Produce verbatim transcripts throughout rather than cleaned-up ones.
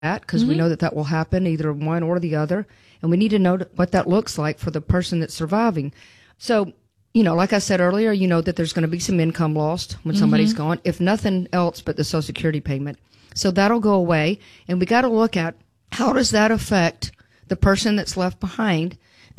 because mm-hmm. we know that that will happen, either one or the other. And we need to know what that looks like for the person that's surviving. So, you know, like I said earlier, you know that there's going to be some income lost when mm-hmm. somebody's gone, if nothing else but the Social Security payment. So that'll go away. And we got to look at how does that affect the person that's left behind?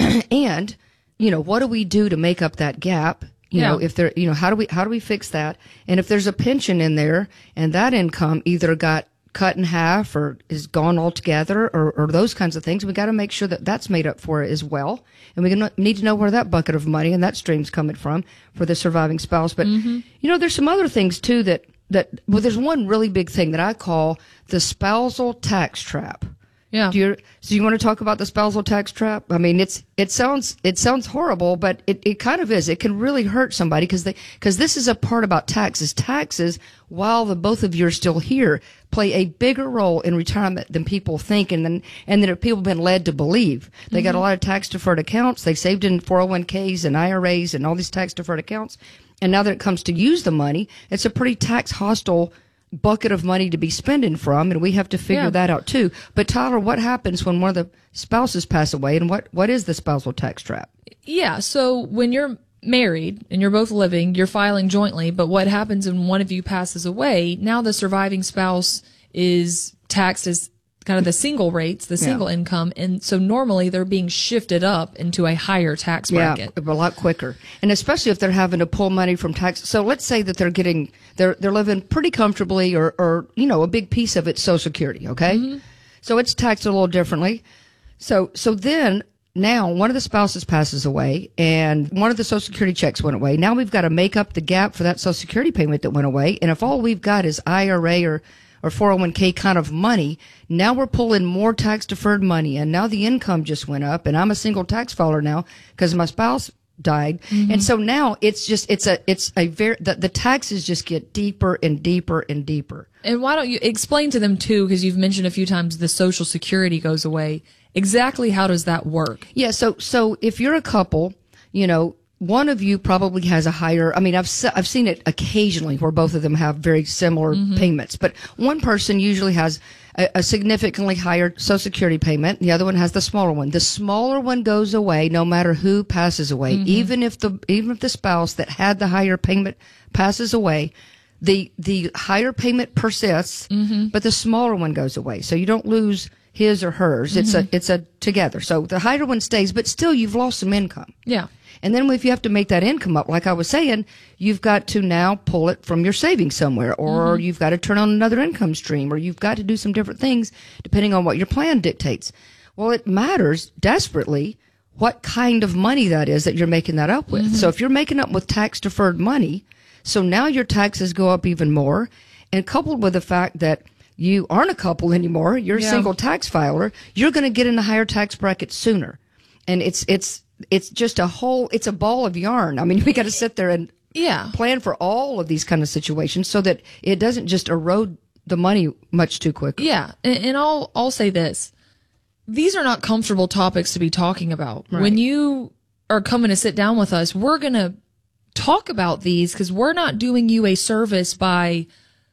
And, you know, what do we do to make up that gap? You yeah. know, if there, you know, how do we, how do we fix that? And if there's a pension in there and that income either got cut in half or is gone altogether or, or those kinds of things, we got to make sure that that's made up for as well. And we can, need to know where that bucket of money and that stream's coming from for the surviving spouse. But, mm-hmm. you know, there's some other things too that, that, well, there's one really big thing that I call the spousal tax trap. Yeah. Do you, so you want to talk about the spousal tax trap? I mean, it's, it sounds, it sounds horrible, but it, it kind of is. It can really hurt somebody because they, because this is a part about taxes. Taxes, while the both of you are still here, play a bigger role in retirement than people think and then, and that people have been led to believe. They mm-hmm. got a lot of tax deferred accounts. They saved in four oh one k's and I R As and all these tax deferred accounts. And now that it comes to use the money, it's a pretty tax hostile bucket of money to be spending from, and we have to figure yeah. that out too. But Tyler, what happens when one of the spouses pass away, and what, what is the spousal tax trap? Yeah, so when you're married and you're both living, you're filing jointly, but what happens when one of you passes away, now the surviving spouse is taxed as kind of the single rates, the single yeah. income, and so normally they're being shifted up into a higher tax bracket. Yeah, a lot quicker. And especially if they're having to pull money from tax. So let's say that they're getting, they're they're living pretty comfortably or, or you know, a big piece of it's Social Security, okay? Mm-hmm. So it's taxed a little differently. So so then now one of the spouses passes away and one of the Social Security checks went away. Now we've got to make up the gap for that Social Security payment that went away. And if all we've got is I R A or or four oh one k kind of money, now we're pulling more tax deferred money, and now the income just went up, and I'm a single tax filer now because my spouse died, mm-hmm. and so now it's just it's a it's a very the, the taxes just get deeper and deeper and deeper. And why don't you explain to them too, because you've mentioned a few times the Social Security goes away. Exactly how does that work? Yeah, so so if you're a couple, you know, one of you probably has a higher, I mean, I've se- I've seen it occasionally where both of them have very similar mm-hmm. payments, but one person usually has a, a significantly higher Social Security payment. The other one has the smaller one. The smaller one goes away no matter who passes away. Mm-hmm. Even if the, even if the spouse that had the higher payment passes away, the, the higher payment persists, mm-hmm. but the smaller one goes away. So you don't lose his or hers. Mm-hmm. It's a, it's a together. So the higher one stays, but still you've lost some income. Yeah. And then if you have to make that income up, like I was saying, you've got to now pull it from your savings somewhere, or mm-hmm. you've got to turn on another income stream, or you've got to do some different things depending on what your plan dictates. Well, it matters desperately what kind of money that is that you're making that up with. Mm-hmm. So if you're making up with tax deferred money, so now your taxes go up even more, and coupled with the fact that you aren't a couple anymore, you're yeah. a single tax filer, you're going to get in a higher tax bracket sooner. And it's, it's, it's just a whole, it's a ball of yarn. I mean, we got to sit there and yeah. plan for all of these kind of situations so that it doesn't just erode the money much too quickly. Yeah. And, and I'll, I'll say this. These are not comfortable topics to be talking about. Right. When you are coming to sit down with us, we're going to talk about these because we're not doing you a service by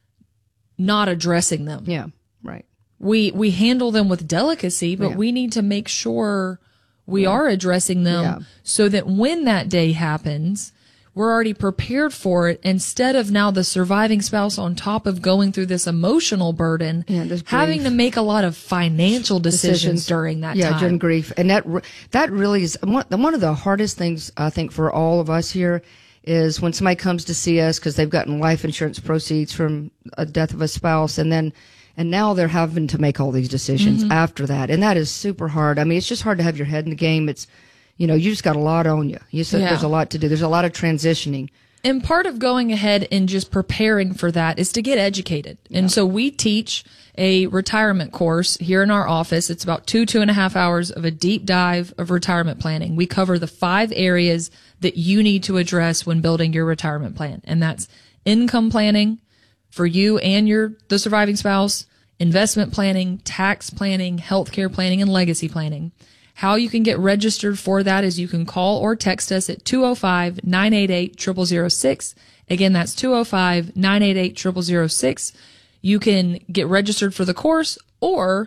not addressing them. Yeah. Right. We, we handle them with delicacy, but yeah. we need to make sure we yeah. are addressing them yeah. so that when that day happens, we're already prepared for it instead of now the surviving spouse on top of going through this emotional burden, yeah, having to make a lot of financial decisions, decisions. during that yeah, time. Yeah, during grief. And that, that really is one, one of the hardest things, I think, for all of us here is when somebody comes to see us because they've gotten life insurance proceeds from a death of a spouse, and then And now they're having to make all these decisions mm-hmm. after that. And that is super hard. I mean, it's just hard to have your head in the game. It's, you know, you just got a lot on you. You said yeah. there's a lot to do. There's a lot of transitioning. And part of going ahead and just preparing for that is to get educated. Yeah. And so we teach a retirement course here in our office. It's about two, two and a half hours of a deep dive of retirement planning. We cover the five areas that you need to address when building your retirement plan. And that's income planning for you and your, the surviving spouse, investment planning, tax planning, healthcare planning, and legacy planning. How you can get registered for that is you can call or text us at two oh five, nine eight eight, zero zero zero six. Again, that's two oh five, nine eight eight, zero zero zero six. You can get registered for the course, or